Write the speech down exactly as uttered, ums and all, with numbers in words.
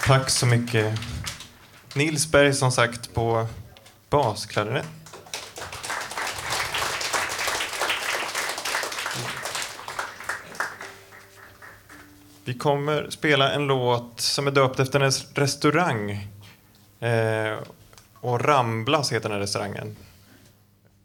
Tack så mycket. Nils Berg som sagt på basklarinett. Vi kommer spela en låt som är döpt efter en restaurang. Eh, och Ramblas heter den här restaurangen.